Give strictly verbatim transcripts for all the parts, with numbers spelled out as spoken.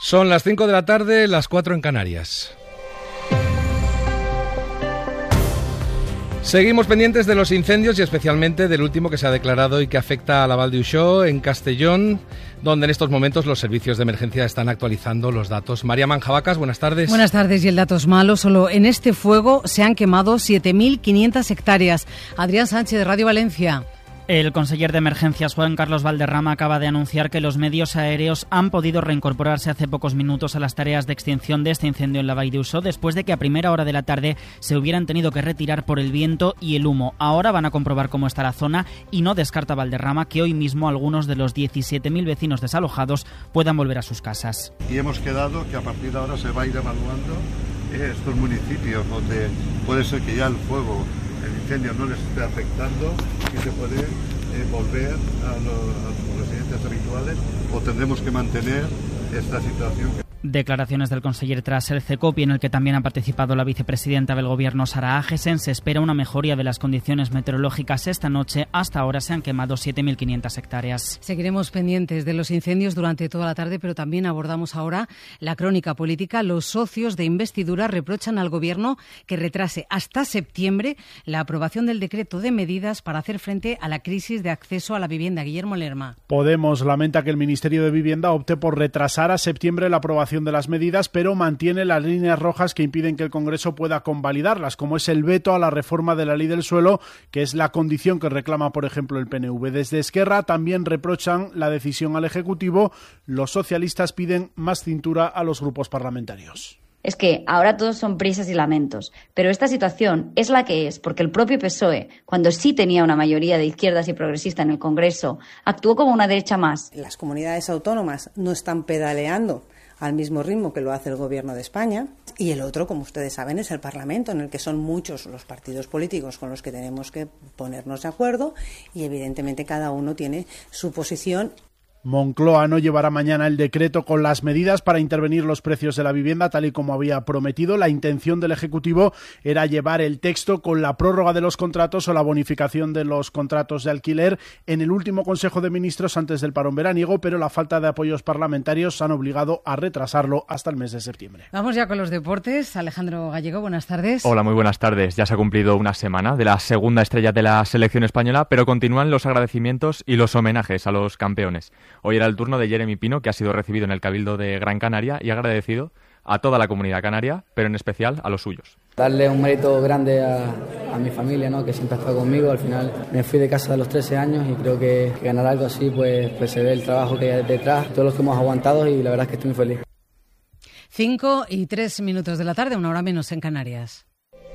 Son las cinco de la tarde, las cuatro en Canarias. Seguimos pendientes de los incendios y especialmente del último que se ha declarado y que afecta a la Val d'Uixó, en Castellón, donde en estos momentos los servicios de emergencia están actualizando los datos. María Manjabacas, buenas tardes. Buenas tardes, y el dato es malo. Solo en este fuego se han quemado siete mil quinientas hectáreas. Adrián Sánchez, de Radio Valencia. El conseller de Emergencias, Juan Carlos Valderrama, acaba de anunciar que los medios aéreos han podido reincorporarse hace pocos minutos a las tareas de extinción de este incendio en la Val d'Uixó, después de que a primera hora de la tarde se hubieran tenido que retirar por el viento y el humo. Ahora van a comprobar cómo está la zona y no descarta Valderrama que hoy mismo algunos de los diecisiete mil vecinos desalojados puedan volver a sus casas. Y hemos quedado que a partir de ahora se va a ir evaluando estos municipios donde puede ser que ya el fuego, el incendio no les esté afectando y se puede eh, volver a los, a sus residentes habituales, o tendremos que mantener esta situación. Declaraciones del conseller tras el CECOPI, en el que también ha participado la vicepresidenta del Gobierno, Sara Agesen. Se espera una mejoría de las condiciones meteorológicas esta noche. Hasta ahora se han quemado siete mil quinientas hectáreas. Seguiremos pendientes de los incendios durante toda la tarde, pero también abordamos ahora la crónica política. Los socios de investidura reprochan al Gobierno que retrase hasta septiembre la aprobación del decreto de medidas para hacer frente a la crisis de acceso a la vivienda. Guillermo Lerma. Podemos lamenta que el Ministerio de Vivienda opte por retrasar a septiembre la aprobación de las medidas, pero mantiene las líneas rojas que impiden que el Congreso pueda convalidarlas, como es el veto a la reforma de la ley del suelo, que es la condición que reclama, por ejemplo, el P N V. Desde Esquerra también reprochan la decisión al Ejecutivo. Los socialistas piden más cintura a los grupos parlamentarios. Es que ahora todos son prisas y lamentos, pero esta situación es la que es porque el propio P S O E, cuando sí tenía una mayoría de izquierdas y progresistas en el Congreso, actuó como una derecha más. Las comunidades autónomas no están pedaleando al mismo ritmo que lo hace el Gobierno de España, y el otro, como ustedes saben, es el Parlamento, en el que son muchos los partidos políticos con los que tenemos que ponernos de acuerdo, y evidentemente cada uno tiene su posición. Moncloa no llevará mañana el decreto con las medidas para intervenir los precios de la vivienda, tal y como había prometido. La intención del Ejecutivo era llevar el texto con la prórroga de los contratos o la bonificación de los contratos de alquiler en el último Consejo de Ministros antes del parón veraniego, pero la falta de apoyos parlamentarios han obligado a retrasarlo hasta el mes de septiembre. Vamos ya con los deportes. Alejandro Gallego, buenas tardes. Hola, muy buenas tardes. Ya se ha cumplido una semana de la segunda estrella de la selección española, pero continúan los agradecimientos y los homenajes a los campeones. Hoy era el turno de Jeremy Pino, que ha sido recibido en el Cabildo de Gran Canaria y agradecido a toda la comunidad canaria, pero en especial a los suyos. Darle un mérito grande a, a mi familia, ¿no?, que siempre ha estado conmigo. Al final me fui de casa a los trece años y creo que, que ganar algo así, pues, pues se ve el trabajo que hay detrás, todos los que hemos aguantado, y la verdad es que estoy muy feliz. Cinco y tres minutos de la tarde, una hora menos en Canarias.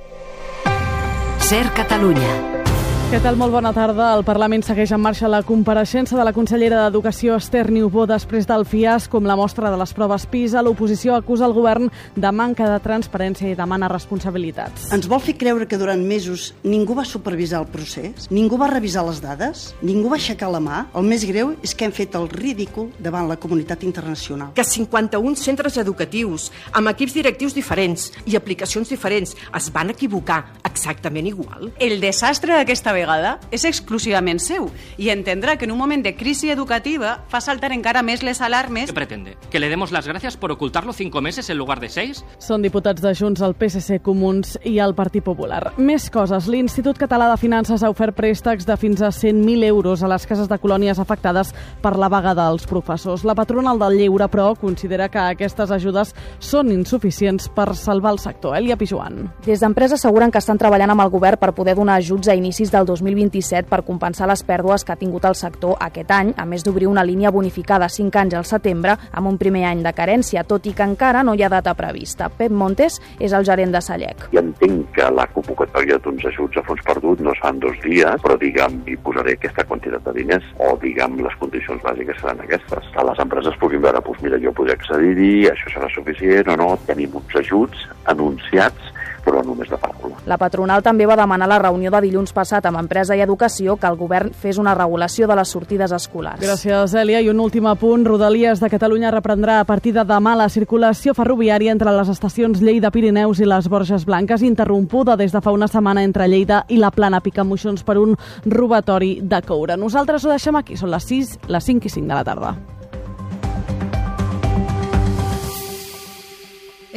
Ser Catalunya. Què tal? Molt bona tarda. El Parlament segueix en marxa la compareixença de la consellera d'Educació, Esther Niubó, després del fiasco amb la mostra de les proves PISA. L'oposició acusa el govern de manca de transparència i demana responsabilitats. Ens vol fer creure que durant mesos ningú va supervisar el procés, ningú va revisar les dades, ningú va aixecar la mà. El més greu és que hem fet el ridícul davant la comunitat internacional. Que cinquanta-un centres educatius, amb equips directius diferents i aplicacions diferents, es van equivocar exactament igual. El desastre d'aquesta vegada és exclusivament seu i entendrà que en un moment de crisi educativa fa saltar encara més les alarmes. ¿Qué pretende? ¿Que le demos las gracias por ocultarlo cinco meses en lugar de seis? Són diputats de Junts, el P S C, Comuns i el Partit Popular. Més coses. L'Institut Català de Finances ha ofert préstecs de fins a cent mil euros a les cases de colònies afectades per la vaga dels professors. La patronal del lleure, però, considera que aquestes ajudes són insuficients per salvar el sector. Elia Pijuan. Des d'empreses asseguren que estan treballant amb el govern per poder donar ajuts a inicis del dos mil vint-i-set per compensar les pèrdues que ha tingut el sector aquest any, a més d'obrir una línia bonificada a cinc anys al setembre amb un primer any de carència, tot i que encara no hi ha data prevista. Pep Montes és el gerent de Sallec. I entenc que la convocatòria d'uns ajuts a fons perdut no es fan dos dies, però diguem, hi posaré aquesta quantitat de diners, o diguem, les condicions bàsiques seran aquestes. Que les empreses puguin veure, doncs mira, jo podré accedir-hi, això serà suficient o no, tenim uns ajuts anunciats, però només de paraula. La patronal també va demanar a la reunió de dilluns passat amb Empresa i Educació que el govern fes una regulació de les sortides escolars. Gràcies, Elia. I un últim apunt. Rodalies de Catalunya reprendrà a partir de demà la circulació ferroviària entre les estacions Lleida Pirineus i les Borges Blanques, interrompuda des de fa una setmana entre Lleida i la Plana Picamoixons per un robatori de coure. Nosaltres ho deixem aquí. Són les sis, les cinc i cinc de la tarda.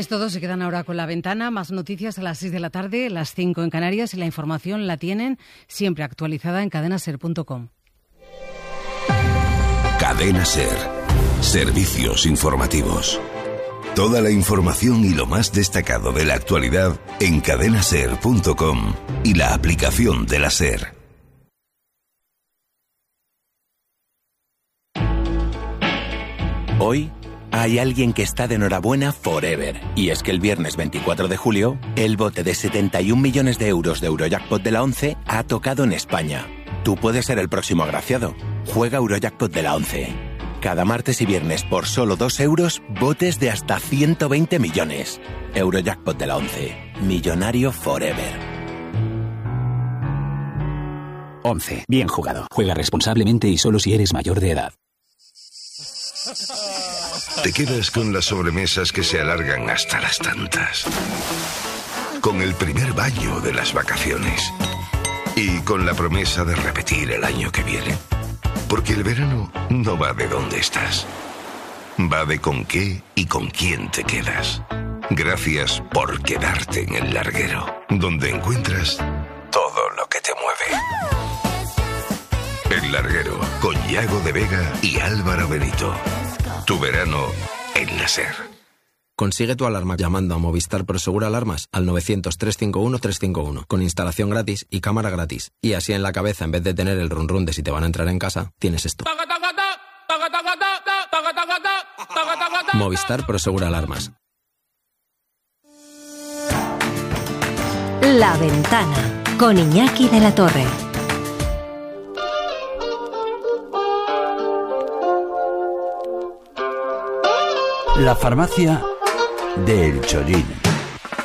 Es todo, se quedan ahora con La Ventana. Más noticias a las seis de la tarde, las cinco en Canarias, y la información la tienen siempre actualizada en cadena ser punto com. Cadena Ser. Servicios informativos. Toda la información y lo más destacado de la actualidad en cadena ser punto com y la aplicación de la SER. Hoy hay alguien que está de enhorabuena forever. Y es que el viernes veinticuatro de julio, el bote de setenta y un millones de euros de Eurojackpot de la ONCE ha tocado en España. Tú puedes ser el próximo agraciado. Juega Eurojackpot de la ONCE. Cada martes y viernes por solo dos euros, botes de hasta ciento veinte millones. Eurojackpot de la ONCE. Millonario forever. ONCE. Bien jugado. Juega responsablemente y solo si eres mayor de edad. Te quedas con las sobremesas que se alargan hasta las tantas. Con el primer baño de las vacaciones. Y con la promesa de repetir el año que viene. Porque el verano no va de dónde estás. Va de con qué y con quién te quedas. Gracias por quedarte en el larguero, donde encuentras todo lo que te mueve. El Larguero, con Yago de Vega y Álvaro Benito. Tu verano en la SER. Consigue tu alarma llamando a Movistar Prosegur Alarmas al novecientos, trescientos cincuenta y uno, trescientos cincuenta y uno, con instalación gratis y cámara gratis. Y así en la cabeza, en vez de tener el run run de si te van a entrar en casa, tienes esto. Movistar Prosegur Alarmas. La Ventana, con Iñaki de la Torre. La farmacia del Chollín.